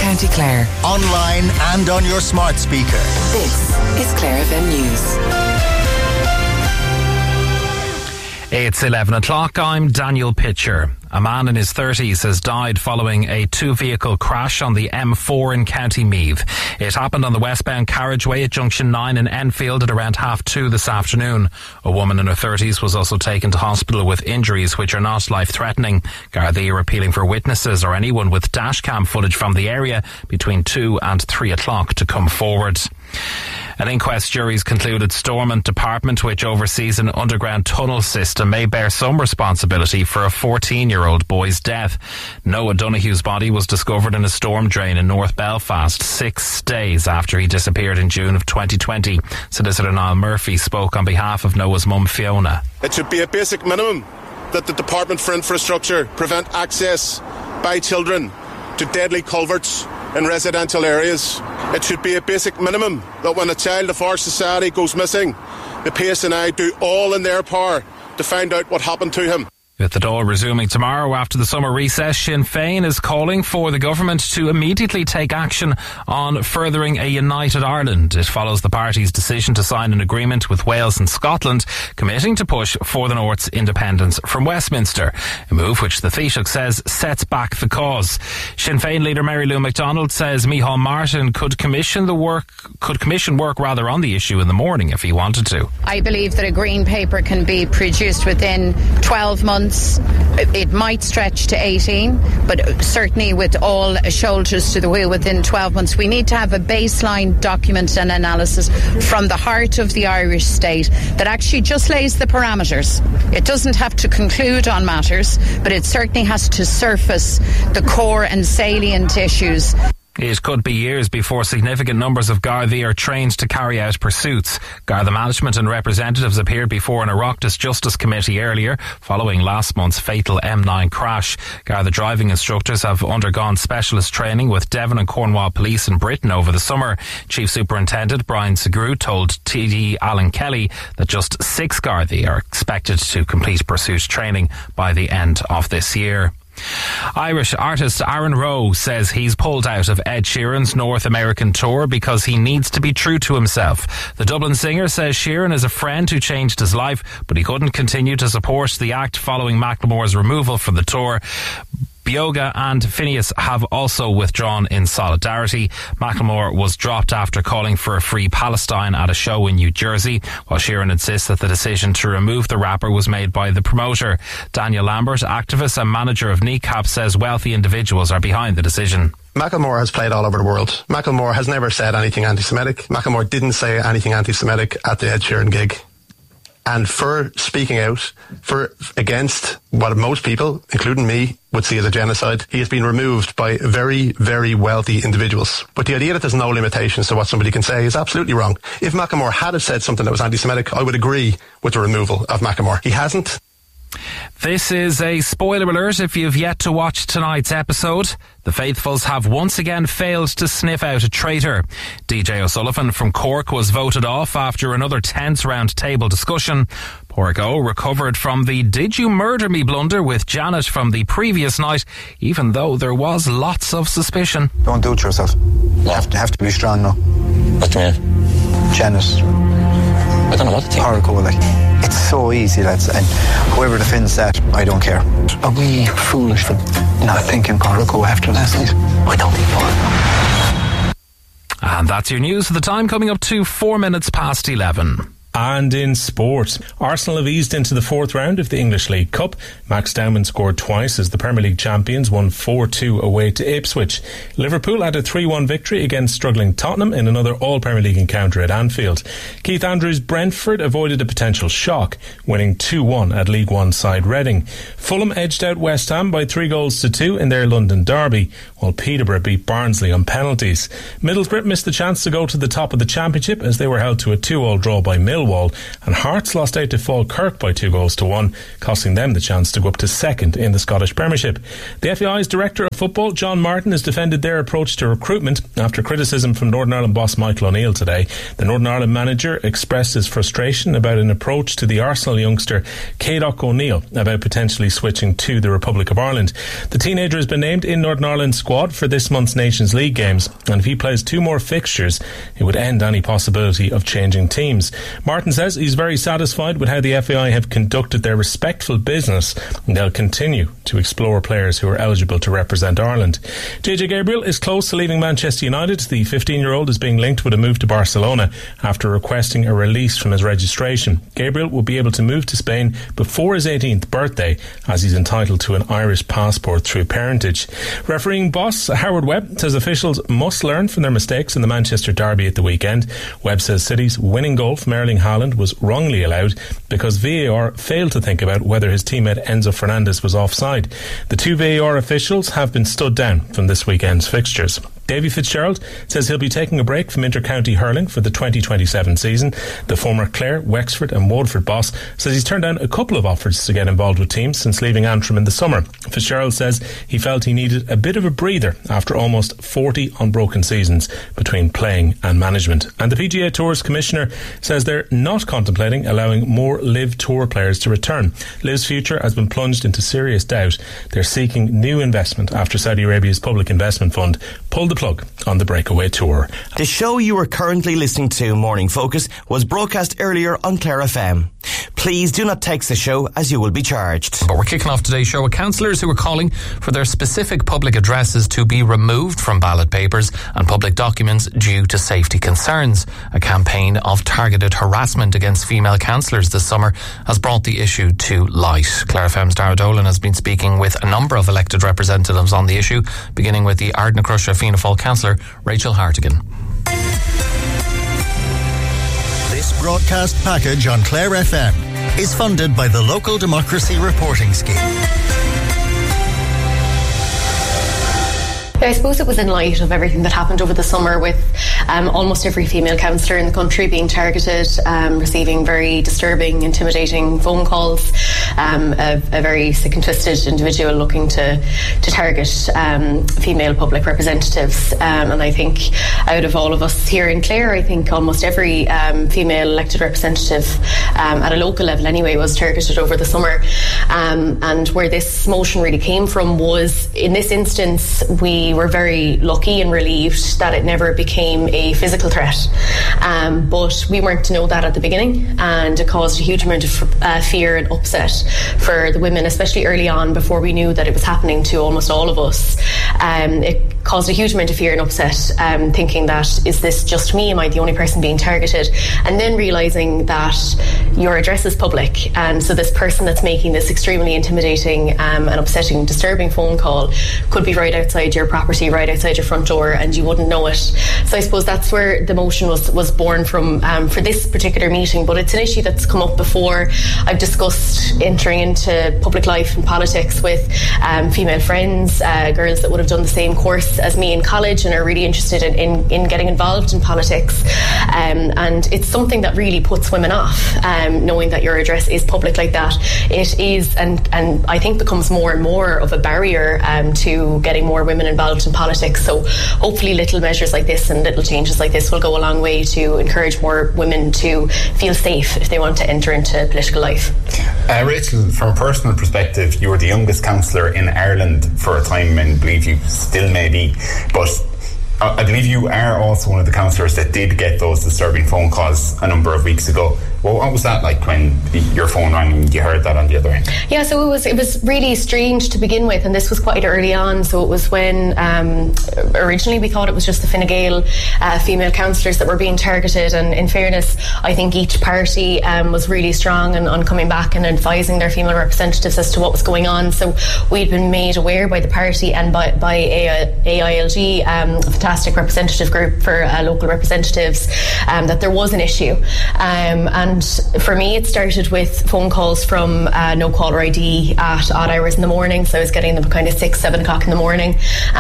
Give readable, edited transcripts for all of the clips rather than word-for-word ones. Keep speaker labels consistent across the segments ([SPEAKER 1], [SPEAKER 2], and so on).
[SPEAKER 1] County Clare.
[SPEAKER 2] Online and on your smart speaker.
[SPEAKER 1] This is Clare FM News.
[SPEAKER 3] It's 11 o'clock. I'm Daniel Pitcher. A man in his 30s has died following a two-vehicle crash on the M4 in County Meath. It happened on the westbound carriageway at Junction 9 in Enfield at around 2:30 this afternoon. A woman in her 30s was also taken to hospital with injuries which are not life-threatening. Gardaí are appealing for witnesses or anyone with dashcam footage from the area between 2 and 3 o'clock to come forward. An inquest jury's concluded Stormont Department, which oversees an underground tunnel system, may bear some responsibility for a 14-year-old boy's death. Noah Donoghue's body was discovered in a storm drain in North Belfast 6 days after he disappeared in June of 2020. Solicitor Niall Murphy spoke on behalf of Noah's mum Fiona.
[SPEAKER 4] It should be a basic minimum that the Department for Infrastructure prevent access by children to deadly culverts in residential areas. It should be a basic minimum that when a child of our society goes missing, the PSNI do all in their power to find out what happened to him.
[SPEAKER 3] With the Dáil resuming tomorrow after the summer recess, Sinn Féin is calling for the government to immediately take action on furthering a united Ireland. It follows the party's decision to sign an agreement with Wales and Scotland, committing to push for the North's independence from Westminster, a move which the Taoiseach says sets back the cause. Sinn Féin leader Mary Lou McDonald says Micheál Martin could commission work on the issue in the morning if he wanted to.
[SPEAKER 5] I believe that a green paper can be produced within 12 months. It might stretch to 18, but certainly with all shoulders to the wheel within 12 months. We need to have a baseline document and analysis from the heart of the Irish state that actually just lays the parameters. It doesn't have to conclude on matters, but it certainly has to surface the core and salient issues.
[SPEAKER 3] It could be years before significant numbers of Gardaí are trained to carry out pursuits. Garda management and representatives appeared before an Oireachtas Justice Committee earlier, following last month's fatal M9 crash. Garda driving instructors have undergone specialist training with Devon and Cornwall Police in Britain over the summer. Chief Superintendent Brian Segru told TD Alan Kelly that just 6 Gardaí are expected to complete pursuit training by the end of this year. Irish artist Aaron Rowe says he's pulled out of Ed Sheeran's North American tour because he needs to be true to himself. The Dublin singer says Sheeran is a friend who changed his life, but he couldn't continue to support the act following Macklemore's removal from the tour. Bioga and Phineas have also withdrawn in solidarity. Macklemore was dropped after calling for a free Palestine at a show in New Jersey, while Sheeran insists that the decision to remove the rapper was made by the promoter. Daniel Lambert, activist and manager of Kneecap, says wealthy individuals are behind the decision.
[SPEAKER 6] Macklemore has played all over the world. Macklemore has never said anything anti-Semitic. Macklemore didn't say anything anti-Semitic at the Ed Sheeran gig. And for speaking out against what most people, including me, would see as a genocide, he has been removed by very, very wealthy individuals. But the idea that there's no limitations to what somebody can say is absolutely wrong. If Macklemore had said something that was anti-Semitic, I would agree with the removal of Macklemore. He hasn't.
[SPEAKER 3] This is a spoiler alert if you've yet to watch tonight's episode. The faithfuls have once again failed to sniff out a traitor. DJ O'Sullivan from Cork was voted off after another tense round table discussion. Pádraig Ó recovered from the "did you murder me" blunder with Janet from the previous night, even though there was lots of suspicion.
[SPEAKER 7] Don't do it yourself. You have to be strong now.
[SPEAKER 8] What do you mean?
[SPEAKER 7] Janet.
[SPEAKER 8] I don't know what to think.
[SPEAKER 7] Pádraig Ó, it's so easy, lads, and whoever defends that, I don't care.
[SPEAKER 8] Are we foolish for
[SPEAKER 7] not thinking Pádraig Ó after last night?
[SPEAKER 8] I don't think Pádraig Ó.
[SPEAKER 3] And that's your news for the time, coming up to 4 minutes past 11.
[SPEAKER 9] And in sport, Arsenal have eased into the fourth round of the English League Cup. Max Dowman scored twice as the Premier League champions won 4-2 away to Ipswich. Liverpool had a 3-1 victory against struggling Tottenham in another All-Premier League encounter at Anfield. Keith Andrews' Brentford avoided a potential shock, winning 2-1 at League One side Reading. Fulham edged out West Ham by 3-2 in their London derby, while Peterborough beat Barnsley on penalties. Middlesbrough missed the chance to go to the top of the Championship as they were held to a 2-2 draw by Mill. Millwall, and Hearts lost out to Falkirk by 2-1, costing them the chance to go up to second in the Scottish Premiership. The FAI's Director of Football, John Martin, has defended their approach to recruitment after criticism from Northern Ireland boss Michael O'Neill today. The Northern Ireland manager expressed his frustration about an approach to the Arsenal youngster Cédric O'Neill about potentially switching to the Republic of Ireland. The teenager has been named in Northern Ireland's squad for this month's Nations League games, and if he plays 2 more fixtures, it would end any possibility of changing teams. Martin says he's very satisfied with how the FAI have conducted their respectful business, and they'll continue to explore players who are eligible to represent Ireland. JJ Gabriel is close to leaving Manchester United. The 15-year-old is being linked with a move to Barcelona after requesting a release from his registration. Gabriel will be able to move to Spain before his 18th birthday, as he's entitled to an Irish passport through parentage. Refereeing boss Howard Webb says officials must learn from their mistakes in the Manchester derby at the weekend. Webb says City's winning goal from Erling Haaland was wrongly allowed because VAR failed to think about whether his teammate Enzo Fernandez was offside. The 2 VAR officials have been stood down from this weekend's fixtures. Davy Fitzgerald says he'll be taking a break from inter-county hurling for the 2027 season. The former Clare, Wexford and Waterford boss says he's turned down a couple of offers to get involved with teams since leaving Antrim in the summer. Fitzgerald says he felt he needed a bit of a breather after almost 40 unbroken seasons between playing and management. And the PGA Tour's commissioner says they're not contemplating allowing more LIV Tour players to return. LIV's future has been plunged into serious doubt. They're seeking new investment after Saudi Arabia's public investment fund pulled the plug on the breakaway tour.
[SPEAKER 10] The show you are currently listening to, Morning Focus, was broadcast earlier on Clare FM. Please do not text the show as you will be charged.
[SPEAKER 3] But we're kicking off today's show with councillors who are calling for their specific public addresses to be removed from ballot papers and public documents due to safety concerns. A campaign of targeted harassment against female councillors this summer has brought the issue to light. Clare FM's Dara Dolan has been speaking with a number of elected representatives on the issue, beginning with the Ardnacrusha Fianna Fáil councillor Rachel Hartigan.
[SPEAKER 2] This broadcast package on Clare FM is funded by the Local Democracy Reporting Scheme.
[SPEAKER 11] I suppose it was in light of everything that happened over the summer with almost every female councillor in the country being targeted, receiving very disturbing, intimidating phone calls, a very sick and twisted individual looking to target female public representatives. And I think out of all of us here in Clare, I think almost every female elected representative at a local level anyway was targeted over the summer. And where this motion really came from was, in this instance, we were very lucky and relieved that it never became a physical threat, but we weren't to know that at the beginning, and it caused a huge amount of fear and upset for the women, especially early on before we knew that it was happening to almost all of us. It caused a huge amount of fear and upset, thinking that, is this just me? Am I the only person being targeted? And then realising that your address is public, and so this person that's making this extremely intimidating and upsetting, disturbing phone call could be right outside your property, right outside your front door, and you wouldn't know it. So I suppose that's where the motion was born from for this particular meeting. But it's an issue that's come up before. I've discussed entering into public life and politics with female friends, girls that would have done the same course as me in college and are really interested in getting involved in politics. And it's something that really puts women off, knowing that your address is public like that. It is, and I think becomes more and more of a barrier to getting more women involved in politics. So hopefully little measures like this and little changes like this will go a long way to encourage more women to feel safe if they want to enter into political life.
[SPEAKER 8] Rachel, from a personal perspective, you were the youngest councillor in Ireland for a time, and I believe you still may be, but I believe you are also one of the councillors that did get those disturbing phone calls a number of weeks ago. Well, what was that like when your phone rang and you heard that on the other end? Yeah, so it was really strange to begin with, and this was quite early on. So it was when originally we thought it was just the Fine Gael female councillors that were being targeted, and in fairness, I think each party was really strong on coming back and advising their female representatives as to what was going on. So we'd been made aware by the party and by AILG, a fantastic representative group for local representatives, that there was an issue, and
[SPEAKER 11] And for me, it started with phone calls from no caller ID at odd hours in the morning. So I was getting them kind of 6-7 o'clock in the morning.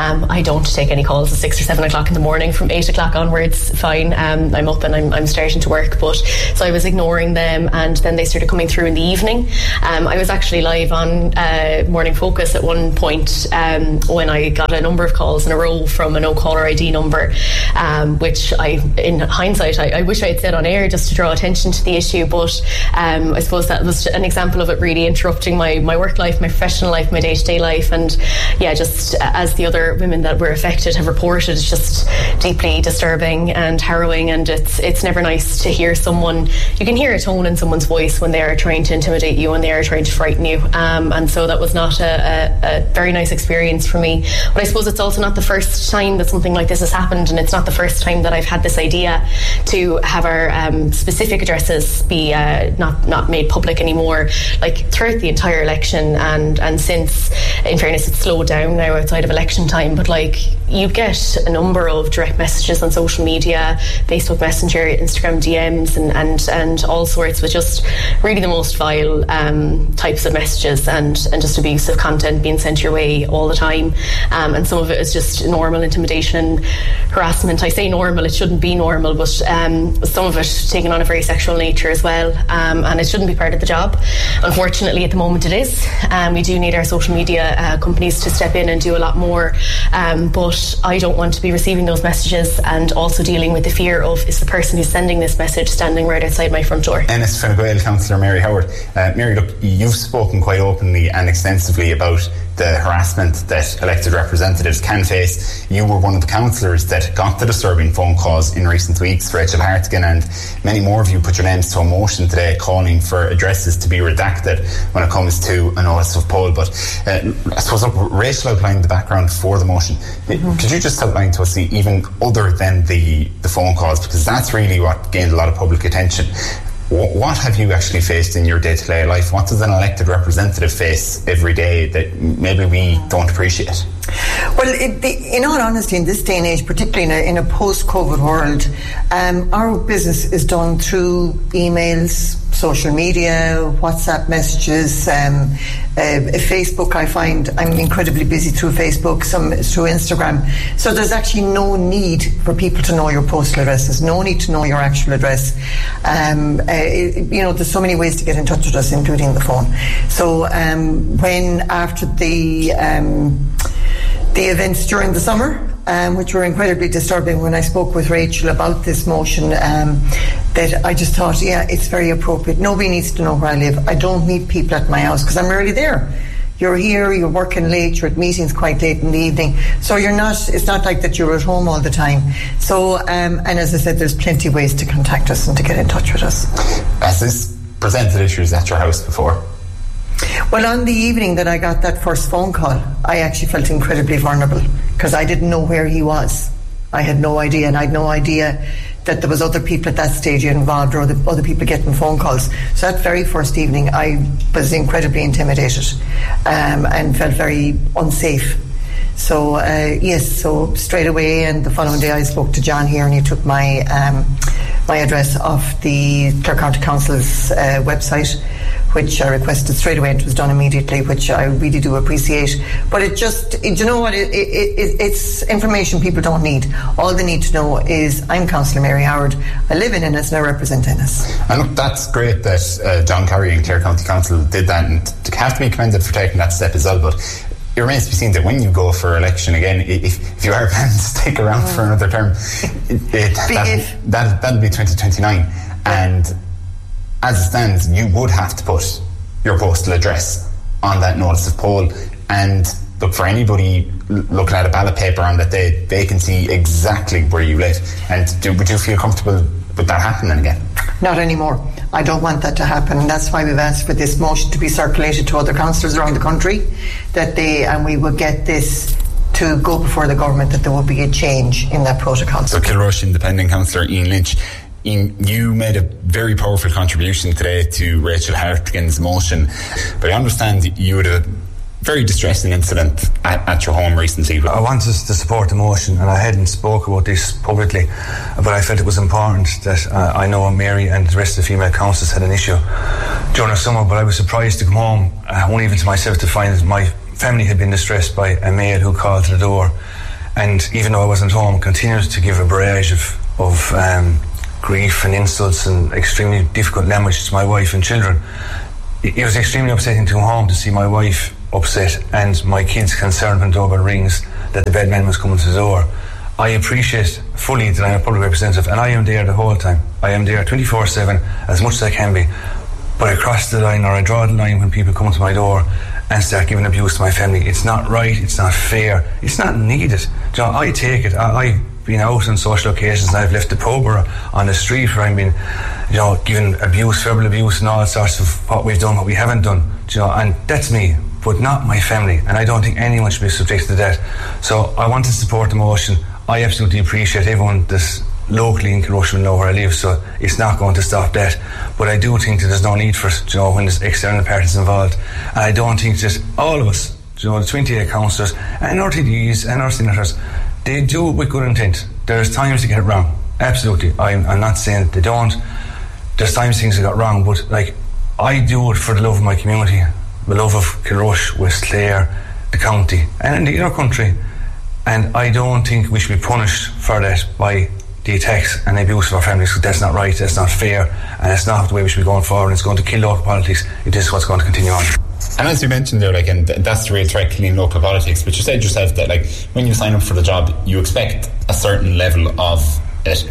[SPEAKER 11] I don't take any calls at 6 or 7 o'clock in the morning. From 8 o'clock onwards, fine. I'm up and I'm starting to work. But so I was ignoring them, and then they started coming through in the evening. I was actually live on Morning Focus at one point when I got a number of calls in a row from a no caller ID number, which in hindsight, I wish I had said on air just to draw attention to the issue. But I suppose that was an example of it really interrupting my work life, my professional life, my day-to-day life. And yeah, just as the other women that were affected have reported, it's just deeply disturbing and harrowing. And it's never nice to hear someone, you can hear a tone in someone's voice when they are trying to intimidate you and they are trying to frighten you. And so that was not a very nice experience for me. But I suppose it's also not the first time that something like this has happened, and it's not the first time that I've had this idea to have our specific addresses be not made public anymore, like throughout the entire election, and since, in fairness, it's slowed down now outside of election time, but like you get a number of direct messages on social media, Facebook Messenger, Instagram DMs, and all sorts, with just really the most vile types of messages and just abusive content being sent your way all the time, and some of it is just normal intimidation and harassment. I say normal, it shouldn't be normal, but some of it taking on a very sexual nature as well, and it shouldn't be part of the job. Unfortunately, at the moment it is. We do need our social media companies to step in and do a lot more, but I don't want to be receiving those messages and also dealing with the fear of, is the person who's sending this message standing right outside my front door?
[SPEAKER 8] Ennis Fine Gael Councillor Mary Howard. Mary, look, you've spoken quite openly and extensively about the harassment that elected representatives can face. You were one of the councillors that got the disturbing phone calls in recent weeks. Rachel Hartigan and many more of you put your names to a motion today calling for addresses to be redacted when it comes to a notice of poll. But I suppose, look, Rachel outlined the background for the motion. Could you just outline to us, even other than the phone calls, because that's really what gained a lot of public attention, what have you actually faced in your day-to-day life? What does an elected representative face every day that maybe we don't appreciate?
[SPEAKER 12] Well, in all honesty, in this day and age, particularly in a post-COVID world, our business is done through emails, social media, WhatsApp messages, Facebook. I find I'm incredibly busy through Facebook, some through Instagram. So there's actually no need for people to know your postal address. There's no need to know your actual address. There's so many ways to get in touch with us, including the phone. So when after the events during the summer, which were incredibly disturbing, when I spoke with Rachel about this motion, that I just thought, yeah, it's very appropriate. Nobody needs to know where I live. I don't need people at my house because I'm rarely there. You're here, you're working late, you're at meetings quite late in the evening, so it's not like that you're at home all the time. So, and as I said, there's plenty of ways to contact us and to get in touch with us.
[SPEAKER 8] Has this presented issues at your house before?
[SPEAKER 12] Well, on the evening that I got that first phone call, I actually felt incredibly vulnerable because I didn't know where he was. I had no idea, and I had no idea that there was other people at that stage involved, or other people getting phone calls. So that very first evening I was incredibly intimidated and felt very unsafe. So so straight away, and the following day I spoke to John here, and he took my address off the Clare County Council's website, which I requested straight away, and it was done immediately, which I really do appreciate. But you know what, it's information people don't need. All they need to know is, I'm Councillor Mary Howard, I live in Ennis and I represent Ennis.
[SPEAKER 8] And look, that's great that John Carey and Clare County Council did that, and to have to be commended for taking that step as well. But it remains to be seen that when you go for election again, if you are planning to stick around for another term, that'll be 2029, and as it stands, you would have to put your postal address on that notice of poll. And look, for anybody looking at a ballot paper on that day, they can see exactly where you live. And would you feel comfortable with that happening again?
[SPEAKER 12] Not anymore. I don't want that to happen, and that's why we've asked for this motion to be circulated to other councillors around the country, and we will get this to go before the government, that there will be a change in that protocol.
[SPEAKER 8] So Kilrush Independent Councillor Ian Lynch, you made a very powerful contribution today to Rachel Hartigan's motion, but I understand you would have very distressing incident at your home recently.
[SPEAKER 13] I wanted to support the motion, and I hadn't spoke about this publicly, but I felt it was important that I know Mary and the rest of the female councillors had an issue during the summer, but I was surprised to come home, only even to myself, to find that my family had been distressed by a male who called to the door, and even though I wasn't home, continued to give a barrage of grief and insults and extremely difficult language to my wife and children. It was extremely upsetting to come home to see my wife upset and my kids concerned when the doorbell rings that the bedman was coming to the door. I appreciate fully that I'm a public representative, and I am there the whole time. I am there 24/7 as much as I can be, but I cross the line, or I draw the line when people come to my door and start giving abuse to my family. It's not right, it's not fair, it's not needed. You know, I take it. I've been out on social occasions and I've left the pub or on the street where I've been, given abuse, verbal abuse and all sorts of what we've done, what we haven't done, and that's me, but not my family, and I don't think anyone should be subjected to that. So I want to support the motion. I absolutely appreciate everyone that's locally in Kilrush will know where I live, so it's not going to stop that, but I do think that there's no need for it, when there's external parties involved, and I don't think that all of us, the 28 councillors and our TDs and our senators, they do it with good intent. There's times they get it wrong, absolutely. I'm not saying that they don't. There's times things that got wrong, but I do it for the love of my community, the love of Kilrush, West Clare, the county and the inner country, and I don't think we should be punished for that by the attacks and the abuse of our families, because that's not right, that's not fair, and that's not the way we should be going forward. It's going to kill local politics if this is what's going to continue on.
[SPEAKER 8] And as you mentioned there, and that's the real threat, killing local politics, but you said yourself that when you sign up for the job, you expect a certain level of it.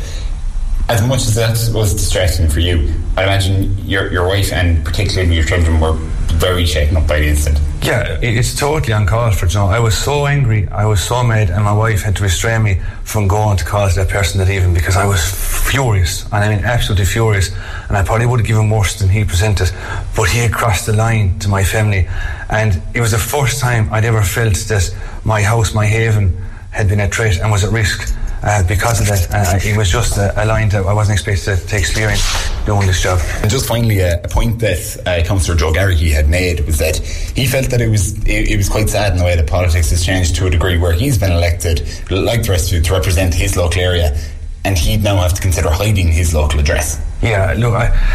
[SPEAKER 8] As much as that was distressing for you, I imagine your wife and particularly your children were very shaken up by the incident.
[SPEAKER 13] Yeah, it's totally uncalled for, I was so angry, I was so mad, and my wife had to restrain me from going to call to that person that evening, because I was furious, and I mean absolutely furious, and I probably would have given worse than he presented, but he had crossed the line to my family, and it was the first time I'd ever felt that my house, my haven, had been at threat and was at risk because of that. It was just a line that I wasn't expected to experience doing this job.
[SPEAKER 8] And just finally, a point that Councillor Joe Garrihy had made was that he felt that it was quite sad in the way that politics has changed to a degree where he's been elected, like the rest of you, to represent his local area, and he'd now have to consider hiding his local address.
[SPEAKER 13] Yeah, look,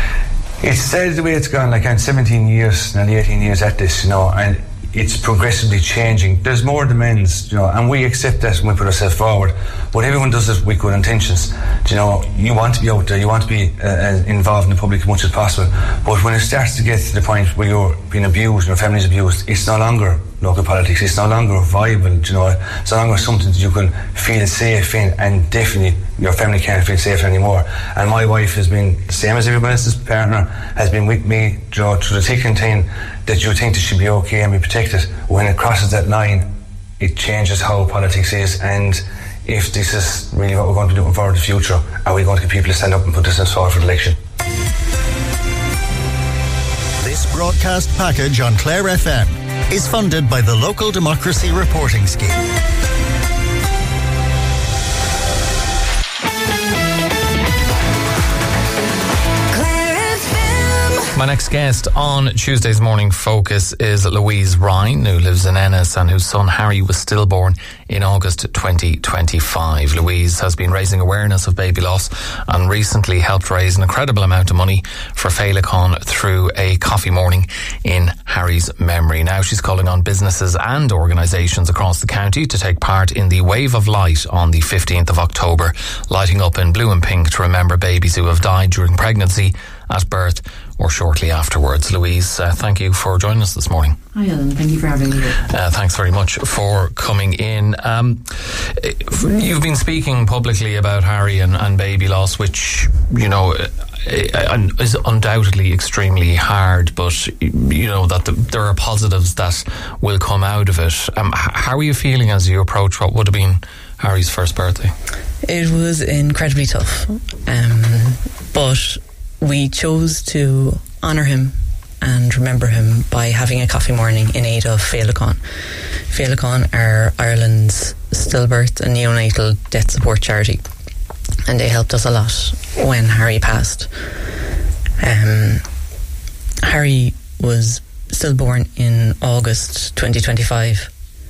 [SPEAKER 13] it's sad the way it's gone. I'm 17 years, nearly 18 years at this, and it's progressively changing. There's more demands, and we accept that when we put ourselves forward, but everyone does it with good intentions. You want to be out there, you want to be involved in the public as much as possible, but when it starts to get to the point where you're being abused, your family's abused, it's no longer local politics, it's no longer viable, it's no longer something that you can feel safe in, and definitely your family can't feel safe anymore. And my wife has been, the same as everyone else's partner, has been with me through the thick and thin, that you think this should be okay and be protected. When it crosses that line, it changes how politics is, and if this is really what we're going to be doing for the future, are we going to get people to stand up and put this in forward for the election?
[SPEAKER 2] This broadcast package on Clare FM is funded by the Local Democracy Reporting Scheme.
[SPEAKER 3] My next guest on Tuesday's Morning Focus is Louise Ryan, who lives in Ennis and whose son Harry was stillborn in August 2025. Louise has been raising awareness of baby loss and recently helped raise an incredible amount of money for Féileacáin through a coffee morning in Harry's memory. Now she's calling on businesses and organisations across the county to take part in the Wave of Light on the 15th of October, lighting up in blue and pink to remember babies who have died during pregnancy, at birth or shortly afterwards. Louise, thank you for joining us this morning.
[SPEAKER 14] Hi Alan, thank you for having me here.
[SPEAKER 3] Thanks very much for coming in. You've been speaking publicly about Harry and baby loss, which, is undoubtedly extremely hard, but that there are positives that will come out of it. How are you feeling as you approach what would have been Harry's first birthday?
[SPEAKER 14] It was incredibly tough, but we chose to honour him and remember him by having a coffee morning in aid of Féileacáin. Féileacáin are Ireland's stillbirth and neonatal death support charity, and they helped us a lot when Harry passed. Harry was stillborn in August 2025,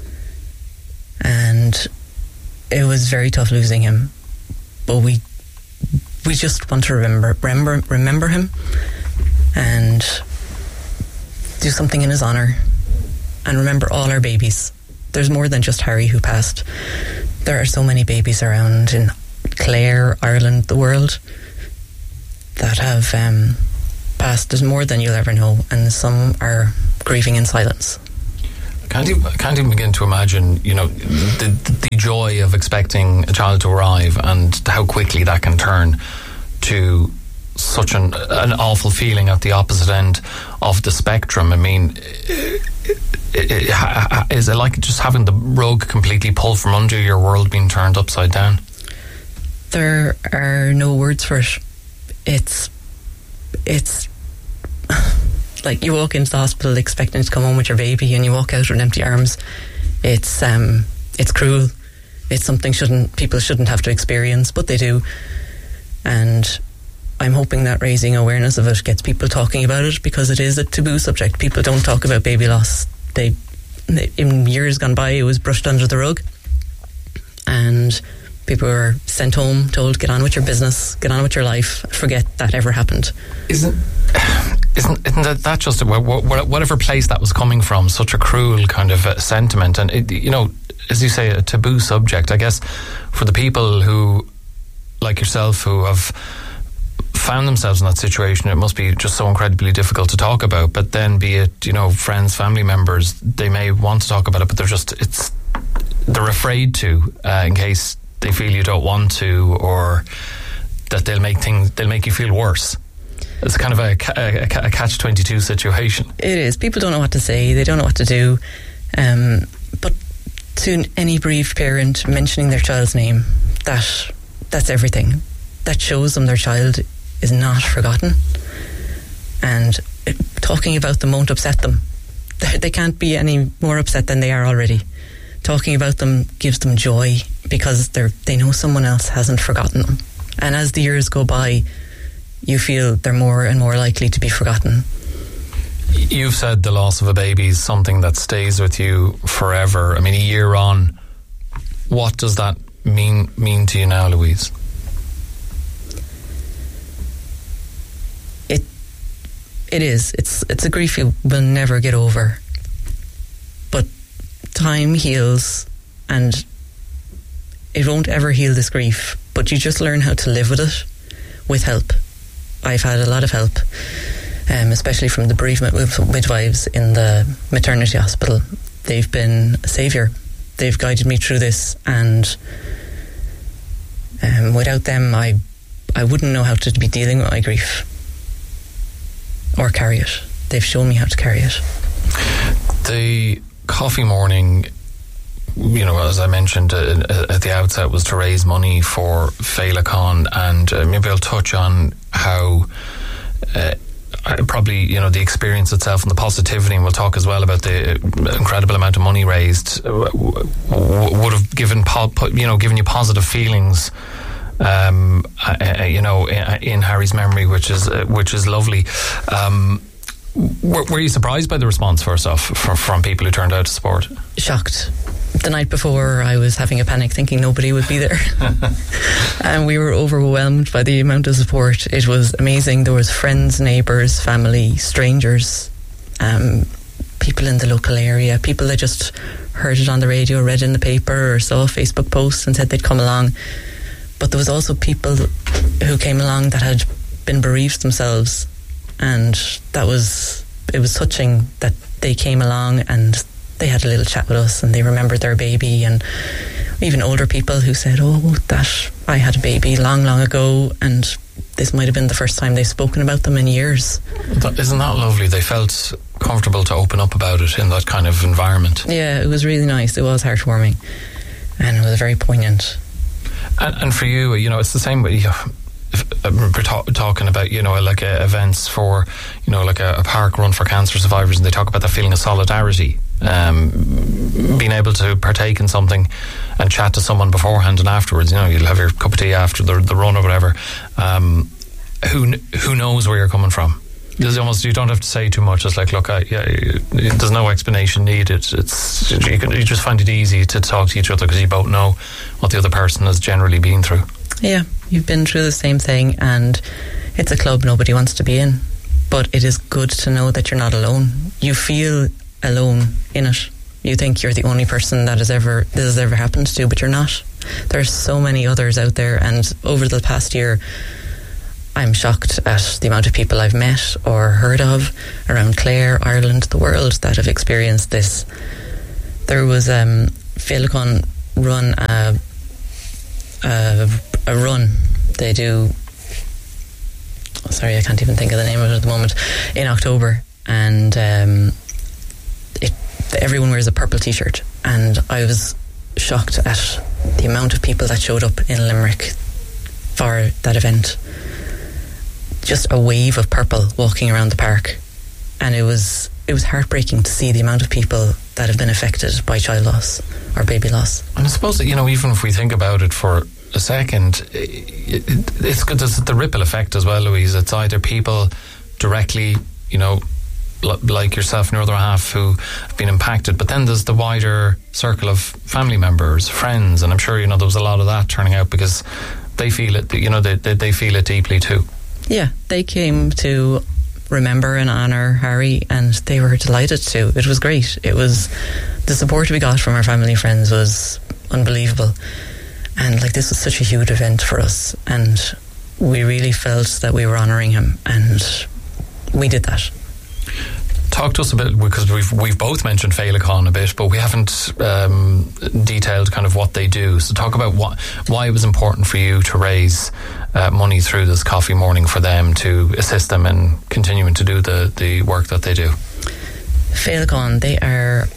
[SPEAKER 14] and it was very tough losing him, but we just want to remember him and do something in his honour, and remember all our babies. There's more than just Harry who passed. There are so many babies around in Clare, Ireland, the world, that have passed. There's more than you'll ever know, and some are grieving in silence.
[SPEAKER 3] I can't even begin to imagine, the joy of expecting a child to arrive and how quickly that can turn to such an awful feeling at the opposite end of the spectrum. I mean, is it like just having the rug completely pulled from under your world being turned upside down?
[SPEAKER 14] There are no words for it. It's like you walk into the hospital expecting to come home with your baby, and you walk out with empty arms. It's cruel. It's something people shouldn't have to experience, but they do. And I'm hoping that raising awareness of it gets people talking about it, because it is a taboo subject. People don't talk about baby loss. In years gone by, it was brushed under the rug, and people were sent home, told, get on with your business, get on with your life, forget that ever happened.
[SPEAKER 3] Isn't that just whatever place that was coming from, such a cruel kind of sentiment, and as you say, a taboo subject. I guess for the people who, like yourself, who have found themselves in that situation, it must be just so incredibly difficult to talk about. But then, be it friends, family members, they may want to talk about it, but they're afraid to, in case they feel you don't want to, or that they'll make you feel worse. It's kind of a catch-22 situation. It
[SPEAKER 14] is. People don't know what to say. They don't know what to do. But to any bereaved parent, mentioning their child's name, that's everything. That shows them their child is not forgotten. And talking about them won't upset them. They can't be any more upset than they are already. Talking about them gives them joy, because they know someone else hasn't forgotten them. And as the years go by, you feel they're more and more likely to be forgotten.
[SPEAKER 3] You've said the loss of a baby is something that stays with you forever. I mean, a year on, what does that mean to you now, Louise?
[SPEAKER 14] It is. It's a grief you will never get over. But time heals, and it won't ever heal this grief, but you just learn how to live with it, with help. I've had a lot of help, especially from the bereavement midwives in the maternity hospital. They've been a saviour. They've guided me through this, and without them, I wouldn't know how to be dealing with my grief or carry it. They've shown me how to carry it.
[SPEAKER 3] The coffee morning, as I mentioned at the outset, was to raise money for Féileacáin, and maybe I'll touch on how probably the experience itself and the positivity, and we'll talk as well about the incredible amount of money raised, would have given you positive feelings, in Harry's memory, which is lovely. Were you surprised by the response, first off, from people who turned out to support?
[SPEAKER 14] Shocked. The night before, I was having a panic, thinking nobody would be there. And we were overwhelmed by the amount of support. It was amazing. There was friends, neighbours, family, strangers, people in the local area, people that just heard it on the radio, read it in the paper, or saw a Facebook post and said they'd come along. But there was also people who came along that had been bereaved themselves, and it was touching that they came along and they had a little chat with us, and they remembered their baby. And even older people who said, that I had a baby long ago, and this might have been the first time they've spoken about them in years.
[SPEAKER 3] Isn't that lovely? They felt comfortable to open up about it in that kind of environment.
[SPEAKER 14] Yeah, it was really nice. It was heartwarming, and it was very poignant.
[SPEAKER 3] And for you, it's the same way. We're talking about, like events for, like a park run for cancer survivors, and they talk about that feeling of solidarity, being able to partake in something and chat to someone beforehand and afterwards. You'll have your cup of tea after the run or whatever. Who knows where you're coming from? You don't have to say too much. It's like, look, there's no explanation needed. You just find it easy to talk to each other because you both know what the other person has generally been through.
[SPEAKER 14] Yeah, you've been through the same thing, and it's a club nobody wants to be in, but it is good to know that you're not alone. You feel alone in it. You think you're the only person this has ever happened to, but you're not. There's so many others out there, and over the past year I'm shocked at the amount of people I've met or heard of around Clare, Ireland, the world that have experienced this. There was Féileacáin run a run. They do, sorry, I can't even think of the name of it at the moment, in October, and everyone wears a purple t-shirt, and I was shocked at the amount of people that showed up in Limerick for that event. Just a wave of purple walking around the park, and it was heartbreaking to see the amount of people that have been affected by child loss or baby loss.
[SPEAKER 3] And I suppose that, even if we think about it for a second, it's good. There's the ripple effect as well, Louise. It's either people directly, like yourself and your other half, who have been impacted, but then there's the wider circle of family members, friends, and I'm sure there was a lot of that turning out because they feel it. They feel it deeply too.
[SPEAKER 14] Yeah, they came to remember and honour Harry, and they were delighted to. It was great. It was, the support we got from our family and friends was unbelievable, and this was such a huge event for us, and we really felt that we were honouring him, and we did that.
[SPEAKER 3] Talk to us a bit, because we've both mentioned Féileacáin a bit, but we haven't detailed kind of what they do. So talk about why it was important for you to raise money through this coffee morning for them, to assist them in continuing to do the work that they do.
[SPEAKER 14] Féileacáin, they are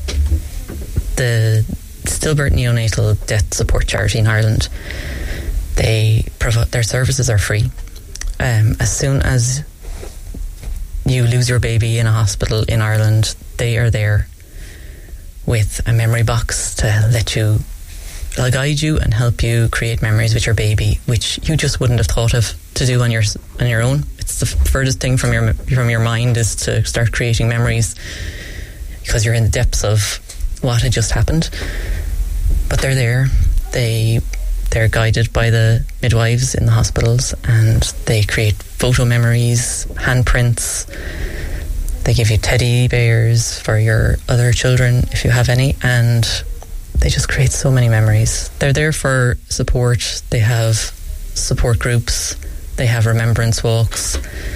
[SPEAKER 14] the stillbirth neonatal death support charity in Ireland. They provide, their services are free. As soon as you lose your baby in a hospital in Ireland, they are there with a memory box to guide you and help you create memories with your baby, which you just wouldn't have thought of to do on your own. It's the furthest thing from your mind is to start creating memories, because you're in the depths of what had just happened. But they're there. They're guided by the midwives in the hospitals, and they create photo memories, handprints. They give you teddy bears for your other children if you have any, and they just create so many memories. They're there for support. They have support groups. They have remembrance walks.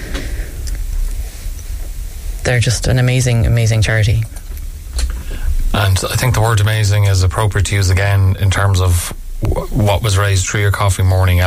[SPEAKER 14] They're just an amazing, amazing charity.
[SPEAKER 3] And I think the word amazing is appropriate to use again in terms of what was raised through your coffee morning.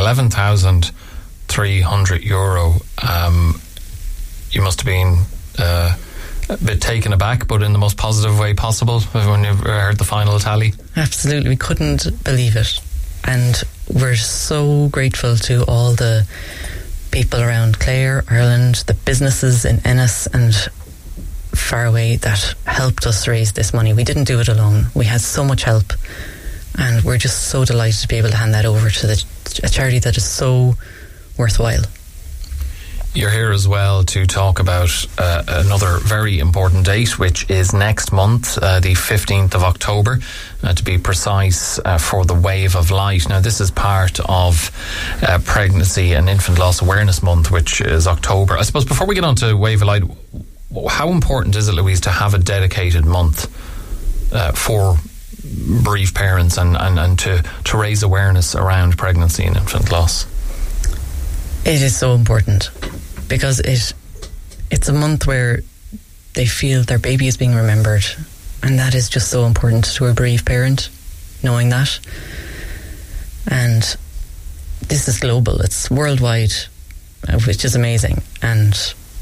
[SPEAKER 3] €11,300. You must have been a bit taken aback, but in the most positive way possible when you heard the final tally.
[SPEAKER 14] Absolutely, we couldn't believe it, and we're so grateful to all the people around Clare, Ireland, the businesses in Ennis and far away that helped us raise this money. We didn't do it alone. We had so much help, and we're just so delighted to be able to hand that over to a charity that is so worthwhile.
[SPEAKER 3] You're here as well to talk about another very important date, which is next month, the 15th of October, to be precise, for the Wave of Light. Now, this is part of Pregnancy and Infant Loss Awareness Month, which is October. I suppose before we get on to Wave of Light, how important is it, Louise, to have a dedicated month for bereaved parents and to raise awareness around pregnancy and infant loss?
[SPEAKER 14] It is so important, because it's a month where they feel their baby is being remembered, and that is just so important to a bereaved parent, knowing that. And this is global, it's worldwide, which is amazing. And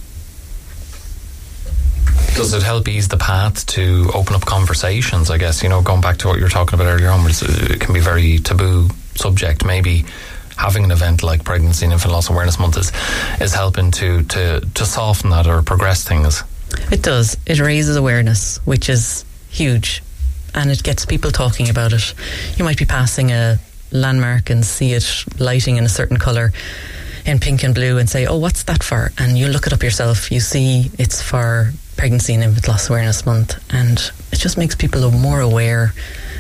[SPEAKER 3] does it help ease the path to open up conversations, I guess, going back to what you were talking about earlier on, where it can be very taboo subject? Maybe having an event like Pregnancy and Infant Loss Awareness Month is helping to soften that or progress things.
[SPEAKER 14] It does. It raises awareness, which is huge, and it gets people talking about it. You might be passing a landmark and see it lighting in a certain colour in pink and blue and say, oh, what's that for? And you look it up yourself, you see it's for Pregnancy and Infant Loss Awareness Month, and it just makes people more aware.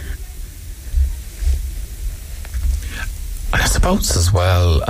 [SPEAKER 3] I suppose as well,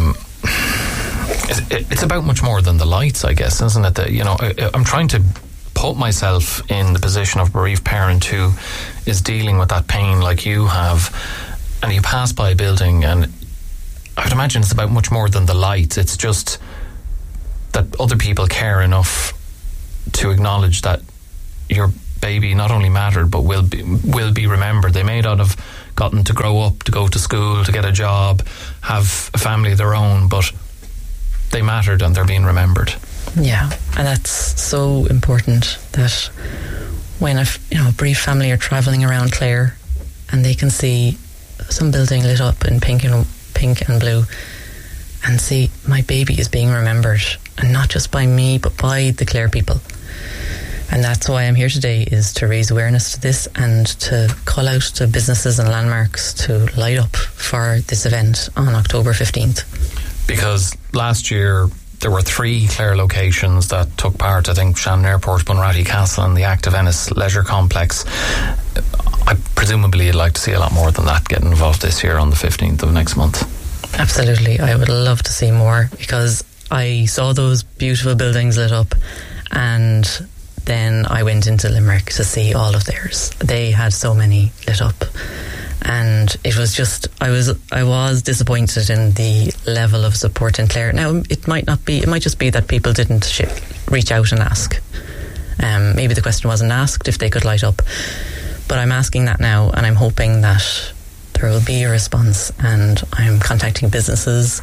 [SPEAKER 3] it's about much more than the lights, I guess, isn't it? That, you know, I'm trying to put myself in the position of a bereaved parent who is dealing with that pain like you have, and you pass by a building, and I would imagine it's about much more than the lights. It's just that other people care enough to acknowledge that your baby not only mattered but will be remembered. They may not have gotten to grow up, to go to school, to get a job, have a family of their own, but they mattered and they're being remembered.
[SPEAKER 14] Yeah, and that's so important, that when a bereaved family are travelling around Clare and they can see some building lit up in pink and blue and see my baby is being remembered, and not just by me but by the Clare people. And that's why I'm here today, is to raise awareness to this and to call out to businesses and landmarks to light up for this event on October 15th. Because
[SPEAKER 3] last year there were 3 Clare locations that took part. I think Shannon Airport, Bunratty Castle and the Active Ennis Leisure Complex. I presumably you'd like to see a lot more than that get involved this year on the 15th of next month.
[SPEAKER 14] Absolutely, I would love to see more, because I saw those beautiful buildings lit up, and then I went into Limerick to see all of theirs. They had so many lit up, and it was just, I was disappointed in the level of support in Clare. Now, it might just be that people didn't reach out and ask. Maybe the question wasn't asked if they could light up, but I'm asking that now, and I'm hoping that there will be a response. And I'm contacting businesses,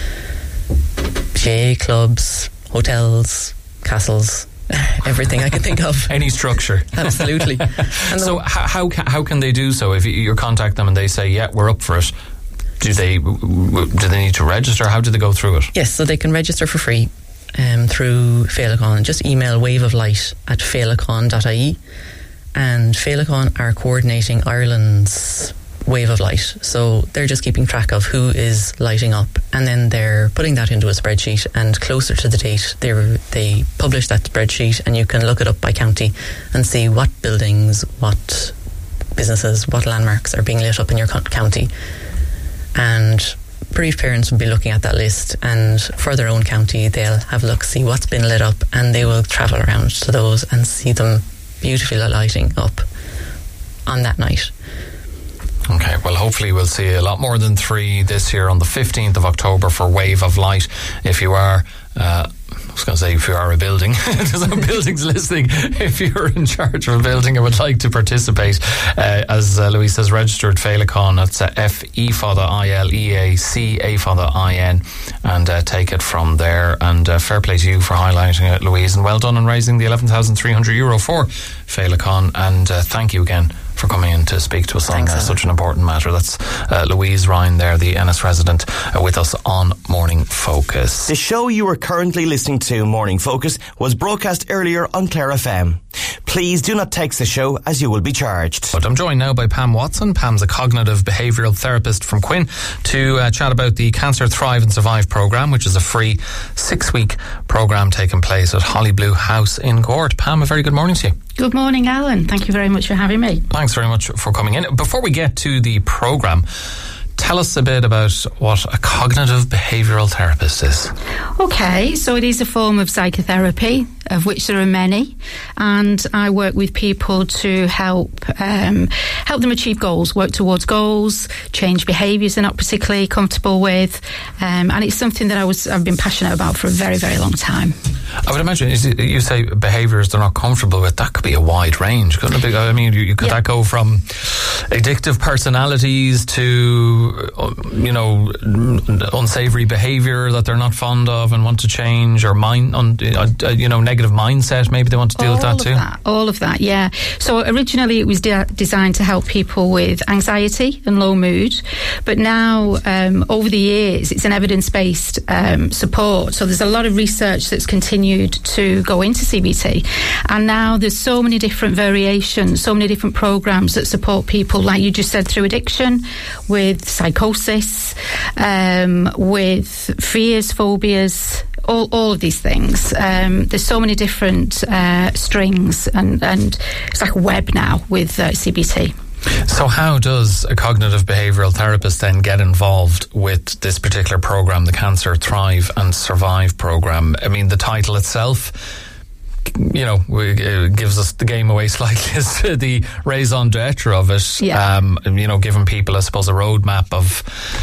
[SPEAKER 14] GAA clubs, hotels, castles, everything I can think of.
[SPEAKER 3] Any structure.
[SPEAKER 14] Absolutely. And
[SPEAKER 3] so how can they do so? If you contact them and they say, yeah, we're up for it, do they need to register? How do they go through it?
[SPEAKER 14] Yes, so they can register for free through Féileacáin. Just email waveoflight@féileacáin.ie, and Féileacáin are coordinating Ireland's Wave of Light, so they're just keeping track of who is lighting up, and then they're putting that into a spreadsheet, and closer to the date they publish that spreadsheet, and you can look it up by county and see what buildings, what businesses, what landmarks are being lit up in your county. And bereaved parents will be looking at that list, and for their own county they'll have a look, see what's been lit up, and they will travel around to those and see them beautifully lighting up on that night.
[SPEAKER 3] Okay, well, hopefully we'll see a lot more than 3 this year on the 15th of October for Wave of Light. If you are, I was going to say if you are a building, there's no buildings listening. If you're in charge of a building and would like to participate, as Louise has registered Féileacáin, it's FEFADILEACAFADIN, and take it from there. And fair play to you for highlighting it, Louise, and well done on raising the €11,300 for Féileacáin, and thank you again for coming in to speak to us on such an important matter. That's Louise Ryan there, the Ennis resident, with us on Morning Focus.
[SPEAKER 10] The show you are currently listening to, Morning Focus, was broadcast earlier on Clare FM. Please do not text the show, as you will be charged.
[SPEAKER 3] But I'm joined now by Pam Watson. Pam's a cognitive behavioural therapist from Quinn, to chat about the Cancer Thrive and Survive programme, which is a free 6-week programme taking place at Holly Blue House in Gort. Pam, a very good morning to you.
[SPEAKER 15] Good morning, Alan. Thank you very much for having me.
[SPEAKER 3] Thanks very much for coming in. Before we get to the programme, tell us a bit about what a cognitive behavioural therapist is.
[SPEAKER 15] Okay, so it is a form of psychotherapy, of which there are many, and I work with people to help them achieve goals, work towards goals, change behaviours they're not particularly comfortable with, and it's something that I've been passionate about for a very, very long time.
[SPEAKER 3] I would imagine, you say behaviours they're not comfortable with, that could be a wide range, couldn't it? I mean, could that go from addictive personalities to, unsavoury behaviour that they're not fond of and want to change, or negative mindset, maybe they want to deal with that too?
[SPEAKER 15] All of that, yeah. So originally it was designed to help people with anxiety and low mood, but now over the years it's an evidence-based support. So there's a lot of research that's continued to go into CBT, and now there's so many different variations, so many different programs that support people, like you just said, through addiction, with psychosis, illness, with fears, phobias, all of these things. There's so many different strings, and it's like a web now with CBT.
[SPEAKER 3] So how does a cognitive behavioural therapist then get involved with this particular programme, the Cancer Thrive and Survive programme? I mean, the title itself, gives us the game away slightly as to the raison d'etre of it.
[SPEAKER 15] Yeah.
[SPEAKER 3] Giving people, I suppose, a roadmap of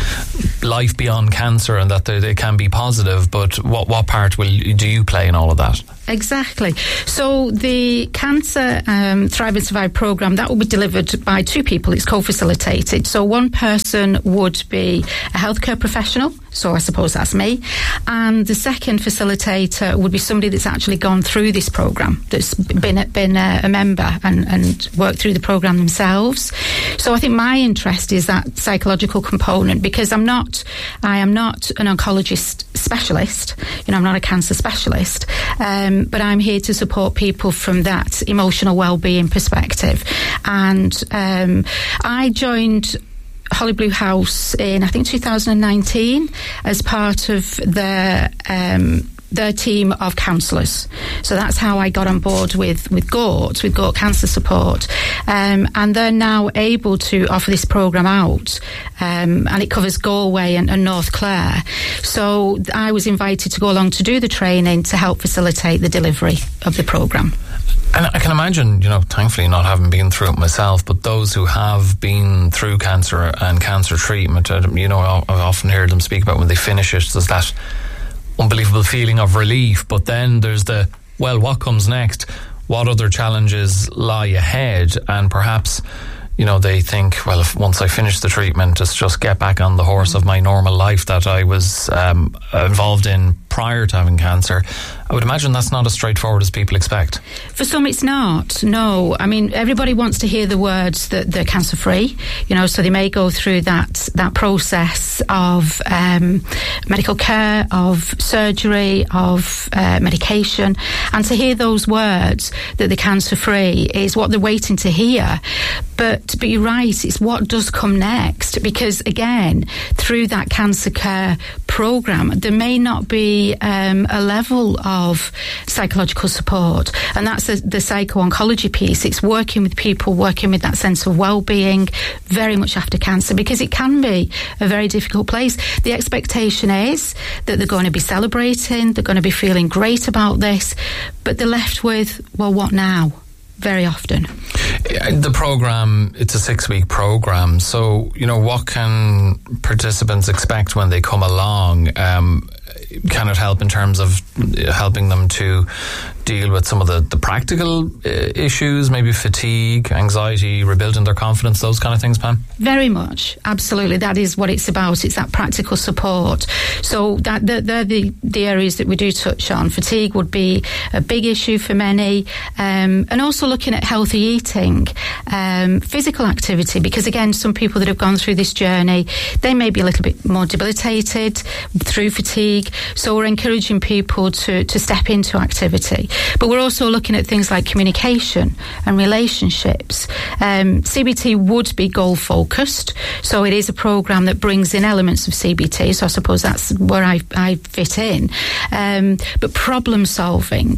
[SPEAKER 3] life beyond cancer, and that they can be positive. But what part do you play in all of that?
[SPEAKER 15] Exactly. So the Cancer Thrive and Survive programme, that will be delivered by two people. It's co-facilitated. So one person would be a healthcare professional, so I suppose that's me, and the second facilitator would be somebody that's actually gone through this programme, that's been a member and worked through the programme themselves. So I think my interest is that psychological component, because I am not an oncologist specialist. I'm not a cancer specialist. But I'm here to support people from that emotional well-being perspective. And I joined Holly Blue House in, I think, 2019 as part of their team of counsellors. So that's how I got on board with GORT Cancer Support. And they're now able to offer this programme out. And it covers Galway and North Clare. So I was invited to go along to do the training to help facilitate the delivery of the programme.
[SPEAKER 3] And I can imagine, thankfully not having been through it myself, but those who have been through cancer and cancer treatment, I've often heard them speak about when they finish it, there's that unbelievable feeling of relief, but then there's what comes next? What other challenges lie ahead? And perhaps, they think, well, if once I finish the treatment, it's just get back on the horse of my normal life that I was involved in prior to having cancer. I would imagine that's not as straightforward as people expect.
[SPEAKER 15] For some, it's not. No, I mean, everybody wants to hear the words that they're cancer free. So they may go through that process of medical care, of surgery, of medication, and to hear those words that they're cancer free is what they're waiting to hear. But you're right, it's what does come next, because again, through that cancer care programme, there may not be a level of psychological support, and that's the psycho-oncology piece. It's working with people, working with that sense of well-being very much after cancer, because it can be a very difficult place. The expectation is that they're going to be celebrating, they're going to be feeling great about this, but they're left with, well, what now? Very often.
[SPEAKER 3] The programme, it's a 6-week programme, so what can participants expect when they come along? Can it help in terms of helping them to deal with some of the practical issues, maybe fatigue, anxiety, rebuilding their confidence, those kind of things, Pam?
[SPEAKER 15] Very much, absolutely. That is what it's about. It's that practical support. So they're the areas that we do touch on. Fatigue would be a big issue for many, and also looking at healthy eating, physical activity, because again, some people that have gone through this journey, they may be a little bit more debilitated through fatigue. So we're encouraging people to step into activity. But we're also looking at things like communication and relationships. CBT would be goal focused, so it is a programme that brings in elements of CBT, so I suppose that's where I fit in. But problem solving,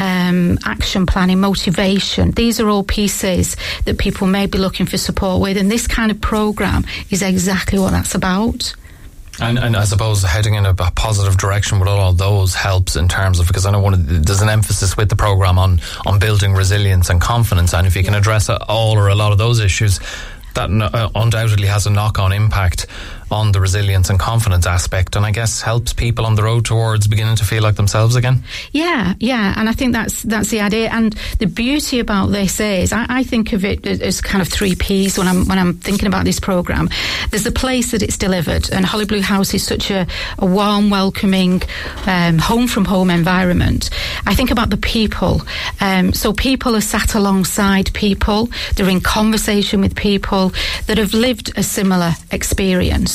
[SPEAKER 15] action planning, motivation, these are all pieces that people may be looking for support with, and this kind of programme is exactly what that's about.
[SPEAKER 3] And I suppose heading in a positive direction with all of those helps in terms of, because I know there's an emphasis with the programme on building resilience and confidence, and if you can address all or a lot of those issues, that undoubtedly has a knock-on impact on the resilience and confidence aspect, and I guess helps people on the road towards beginning to feel like themselves again.
[SPEAKER 15] Yeah, and I think that's the idea. And the beauty about this is, I think of it as kind of 3 Ps when I'm thinking about this programme. There's the place that it's delivered, and Holly Blue House is such a warm, welcoming, home from home environment. I think about the people. So people are sat alongside people, they're in conversation with people that have lived a similar experience.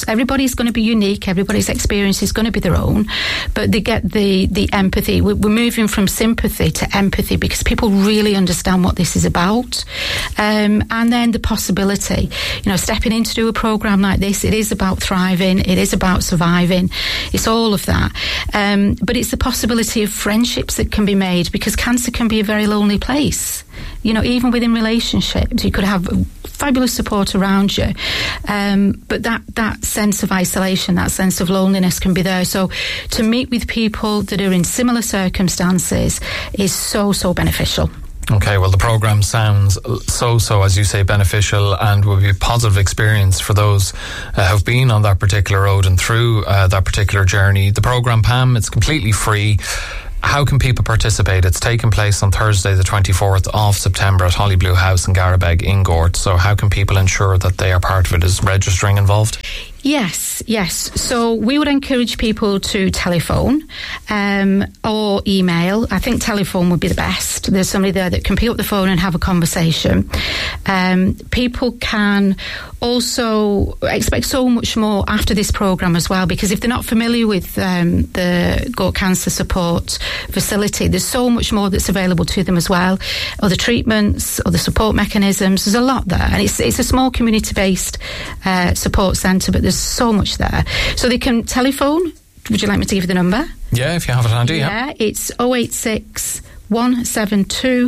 [SPEAKER 15] adults. Everybody's going to be unique. Everybody's experience is going to be their own, but they get the empathy. We're moving from sympathy to empathy because people really understand what this is about. And then the possibility, stepping in to do a programme like this, it is about thriving, it is about surviving, it's all of that. But it's the possibility of friendships that can be made, because cancer can be a very lonely place. Even within relationships, you could have fabulous support around you, but that sense of isolation, that sense of loneliness can be there. So to meet with people that are in similar circumstances is so beneficial.
[SPEAKER 3] Okay, well, the programme sounds so, as you say, beneficial, and will be a positive experience for those who've been on that particular road and through that particular journey. The programme, Pam, it's completely free. How can people participate? It's taking place on Thursday, the 24th of September at Holly Blue House in Garabeg, in Gort. So how can people ensure that they are part of it? Is registering involved?
[SPEAKER 15] Yes. So we would encourage people to telephone or email. I think telephone would be the best. There's somebody there that can pick up the phone and have a conversation. People can also expect so much more after this programme as well, because if they're not familiar with the Gort Cancer Support Facility, there's so much more that's available to them as well. Other treatments, other support mechanisms, there's a lot there. And it's a small community-based support centre, but there's so much there. So they can telephone. Would you like me to give you the number?
[SPEAKER 3] Yeah, if you have it handy.
[SPEAKER 15] Yeah, it's 086 172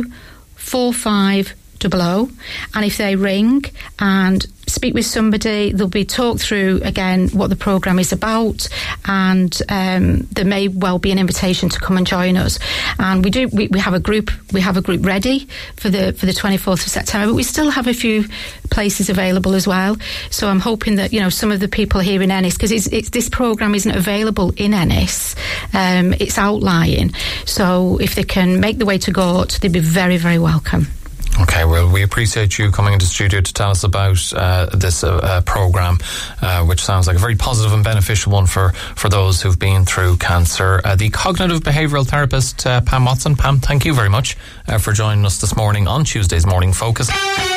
[SPEAKER 15] 4500. And if they ring and speak with somebody, they'll be talked through again what the programme is about, and there may well be an invitation to come and join us. And we have a group ready for the 24th of September, but we still have a few places available as well. So I'm hoping that some of the people here in Ennis, because this programme isn't available in Ennis, it's outlying. So if they can make the way to Gort, they'd be very, very welcome.
[SPEAKER 3] Okay, well, we appreciate you coming into the studio to tell us about this programme, which sounds like a very positive and beneficial one for those who've been through cancer. The cognitive behavioural therapist, Pam Watson. Pam, thank you very much for joining us this morning on Tuesday's Morning Focus.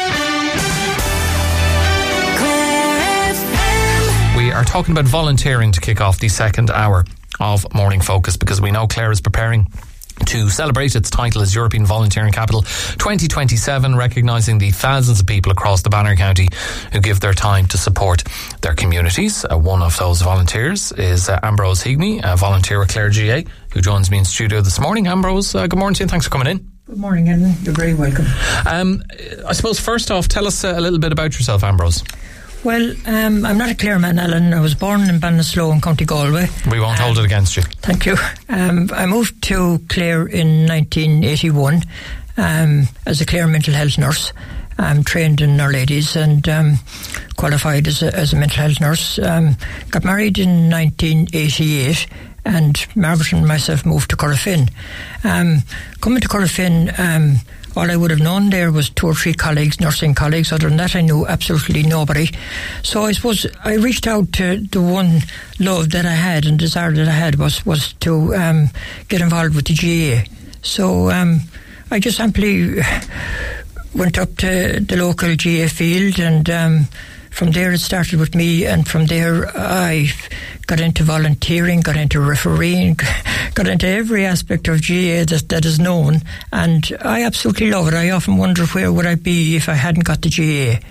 [SPEAKER 3] We are talking about volunteering to kick off the second hour of Morning Focus, because we know Clare is preparing to celebrate its title as European Volunteering Capital 2027, recognising the thousands of people across the Banner County who give their time to support their communities. One of those volunteers is Ambrose Heagney, a volunteer with Clare GA, who joins me in studio this morning. Ambrose, good morning to you, and thanks for coming in.
[SPEAKER 16] Good morning, Ellen. You're very welcome.
[SPEAKER 3] I suppose first off, tell us a little bit about yourself, Ambrose.
[SPEAKER 16] Well, I'm not a Clare man, Alan. I was born in Ballinasloe in County Galway.
[SPEAKER 3] We won't hold it against you.
[SPEAKER 16] Thank you. I moved to Clare in 1981 as a Clare mental health nurse. I'm trained in Our Ladies and qualified as a mental health nurse. Got married in 1988, and Margaret and myself moved to Corofin. Coming to Corofin, all I would have known there was 2 or 3 colleagues, nursing colleagues. Other than that, I knew absolutely nobody. So I suppose I reached out to the one love that I had and desire that I had was to get involved with the GA. So I just simply went up to the local GA field, and from there it started with me, and from there I got into volunteering, got into refereeing, got into every aspect of GA that is known, and I absolutely love it. I often wonder where would I be if I hadn't got the GA.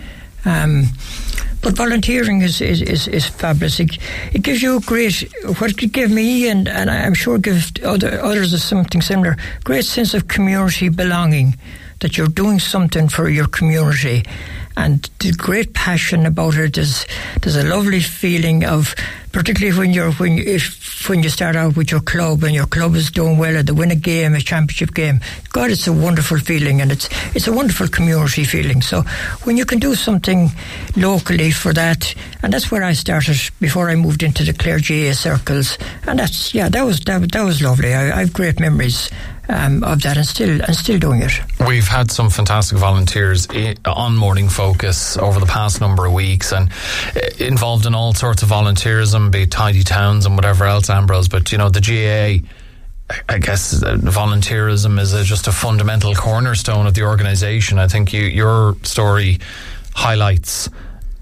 [SPEAKER 16] But volunteering is fabulous. It gives you a great, what it gave me, and I'm sure it gives others is something similar, great sense of community belonging, that you're doing something for your community. And the great passion about it is there's a lovely feeling of, particularly when you start out with your club and your club is doing well and they win a game, a championship game. God, it's a wonderful feeling, and it's a wonderful community feeling. So when you can do something locally for that, and that's where I started before I moved into the Clare GA circles, and that was lovely. I have great memories of that, and still doing it.
[SPEAKER 3] We've had some fantastic volunteers on Morning Focus over the past number of weeks, and involved in all sorts of volunteerism, be it tidy towns and whatever else, Ambrose. But the GAA, I guess volunteerism is just a fundamental cornerstone of the organisation. I think your story highlights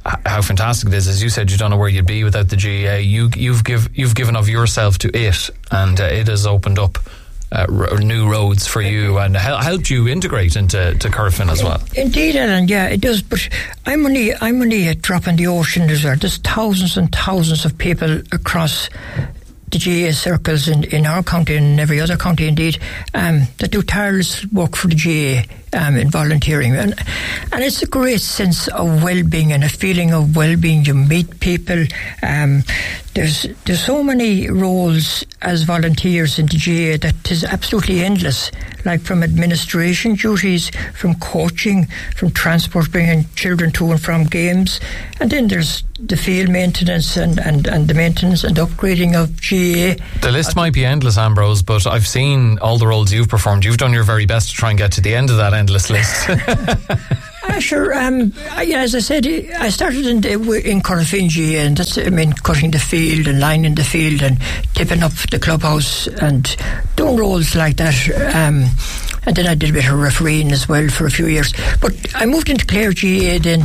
[SPEAKER 3] how fantastic it is. As you said, you don't know where you'd be without the GAA. You've given of yourself to it, and it has opened up new roads for you and helped you integrate into Curfin as well.
[SPEAKER 16] Indeed, Alan, yeah, it does. But I'm only a drop in the ocean as well. There's thousands and thousands of people across the GAA circles in our county and in every other county indeed, that do tireless work for the GAA in volunteering, and it's a great sense of well-being and a feeling of well-being. You meet people. There's so many roles as volunteers in the GAA that is absolutely endless, like from administration duties, from coaching, from transport, bringing children to and from games, and then there's the field maintenance and the maintenance and upgrading of GAA.
[SPEAKER 3] The list might be endless, Ambrose, but I've seen all the roles you've performed. You've done your very best to try and get to the end of that endless list.
[SPEAKER 16] Sure. As I said, I started in Curfin GAA, and that's, cutting the field and lining the field and tipping up the clubhouse and doing roles like that. And then I did a bit of refereeing as well for a few years. But I moved into Clare GAA then.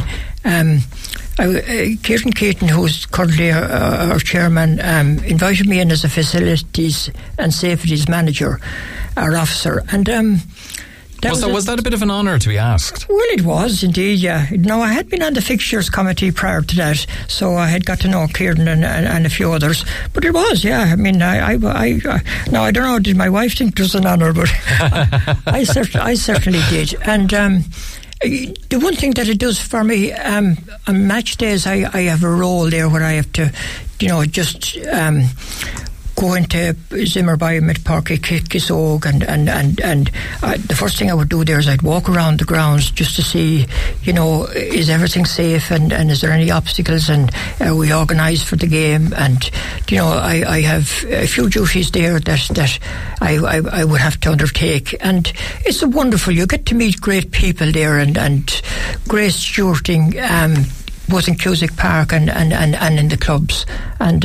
[SPEAKER 16] Kieran Keaton, who's currently our chairman, invited me in as a facilities and safeties manager, our officer, and was that a bit of an honour to be asked? Well, it was indeed, yeah. No, I had been on the fixtures committee prior to that, so I had got to know Kieran and a few others. But it was, yeah. I don't know, did my wife think it was an honour, but I certainly did. And the one thing that it does for me, on match days, I have a role there where I have to, just go into Zimmerby, Midparky, Kissogue, and the first thing I would do there is I'd walk around the grounds just to see, is everything safe and is there any obstacles, and are we organised for the game? And I have a few duties there that I would have to undertake, and it's wonderful. You get to meet great people there and great stewarding. Both in Cusack Park and in the clubs, and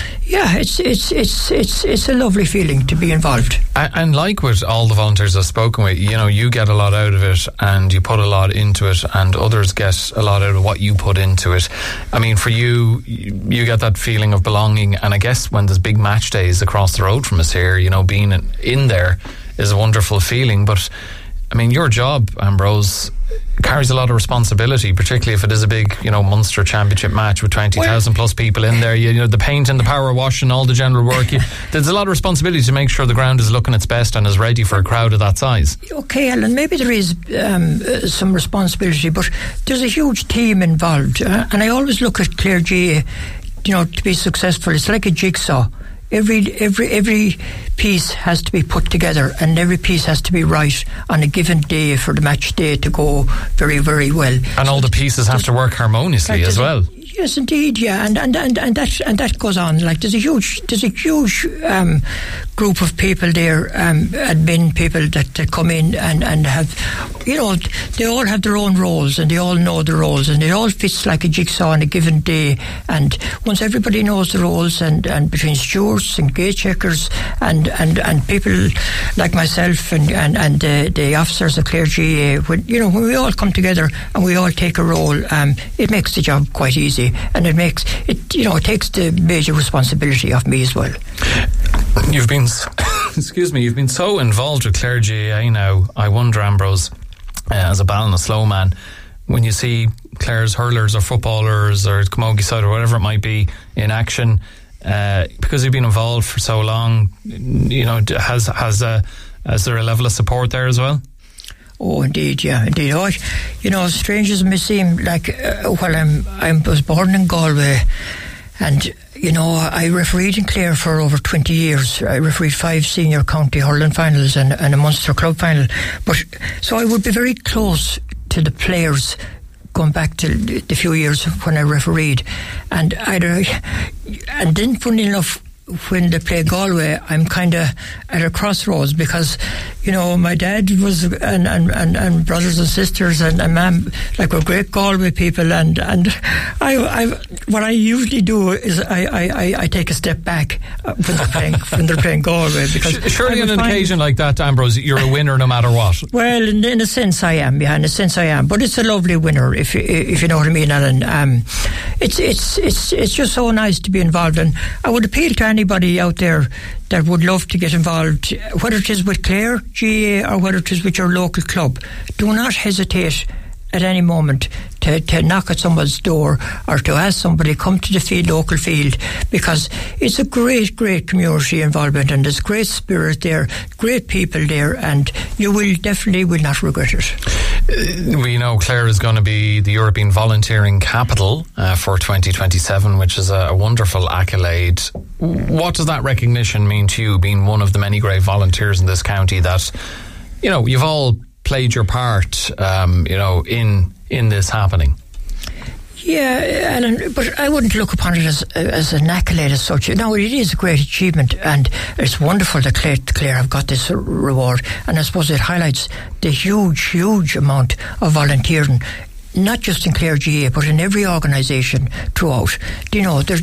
[SPEAKER 16] it's a lovely feeling to be involved.
[SPEAKER 3] And like with all the volunteers I've spoken with, you get a lot out of it and you put a lot into it, and others get a lot out of what you put into it. I mean, for you get that feeling of belonging, and I guess when there's big match days across the road from us here, being in there is a wonderful feeling. But I mean, your job, Ambrose, carries a lot of responsibility, particularly if it is a big, Munster Championship match with 20,000 plus people in there. The paint and the power wash and all the general work. There's a lot of responsibility to make sure the ground is looking its best and is ready for a crowd of that size.
[SPEAKER 16] Okay, Alan, maybe there is some responsibility, but there's a huge team involved, and I always look at Clare GAA, to be successful. It's like a jigsaw. Every piece has to be put together, and every piece has to be right on a given day for the match day to go very, very well.
[SPEAKER 3] And all the pieces have to work harmoniously as well.
[SPEAKER 16] Yes, indeed, yeah, and that goes on. Like there's a huge group of people there, admin people that come in and have, they all have their own roles and they all know the roles and it all fits like a jigsaw on a given day. And once everybody knows the roles, and between stewards and gate checkers and people like myself and the officers of Clare GAA, when we all come together and we all take a role, it makes the job quite easy. And it takes the major responsibility off me as well.
[SPEAKER 3] You've been so involved with Clare GAA now. I wonder, Ambrose, as a Ballina man, when you see Clare's hurlers or footballers or Camogie side or whatever it might be in action, because you've been involved for so long, has there a level of support there as well?
[SPEAKER 16] Oh, indeed, yeah, indeed. Strange as it may seem, like, I was born in Galway, and, I refereed in Clare for over 20 years. I refereed 5 senior county hurling finals and a Munster club final. So I would be very close to the players going back to the few years when I refereed. And then, funny enough, when they play Galway, I'm kind of at a crossroads because, you know, my dad was, and brothers and sisters and mum, like, were great Galway people, and what I usually do is I take a step back when they're playing Galway, because
[SPEAKER 17] surely on an occasion like that, Ambrose, you're a winner no matter what.
[SPEAKER 16] Well, in a sense I am, yeah, in a sense I am, but it's a lovely winner, if you know what I mean, Alan. It's just so nice to be involved, and I would appeal to anybody out there that would love to get involved, whether it is with Clare GAA or whether it is with your local club. Do not hesitate at any moment to knock at someone's door or to ask somebody, come to the local field, because it's a great community involvement, and there's great spirit there, great people there, and you will not regret it.
[SPEAKER 17] We know Clare is going to be the European volunteering capital for 2027, which is a wonderful accolade. What does that recognition mean to you, being one of the many great volunteers in this county, that, you know, you've all played your part, in this happening?
[SPEAKER 16] Yeah, Alan, but I wouldn't look upon it as an accolade as such. No, it is a great achievement, and it's wonderful that Clare have got this reward, and I suppose it highlights the huge amount of volunteering, not just in Clare GAA, but in every organisation throughout. You know,